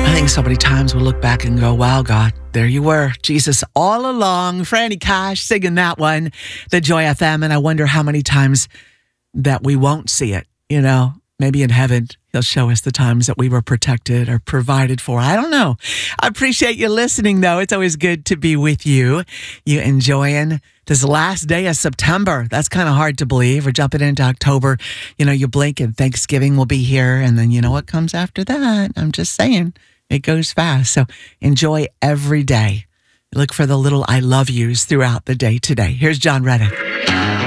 I think so many times we'll look back and go, wow, God, there you were, Jesus, all along. Franny Cash singing that one, the Joy FM. And I wonder how many times that we won't see it, maybe in heaven, he'll show us the times that we were protected or provided for. I don't know. I appreciate you listening, though. It's always good to be with you. You enjoying this last day of September. That's kind of hard to believe. We're jumping into October. You blink and Thanksgiving will be here. And then you know what comes after that? I'm just saying, it goes fast. So enjoy every day. Look for the little I love yous throughout the day today. Here's John Reddick.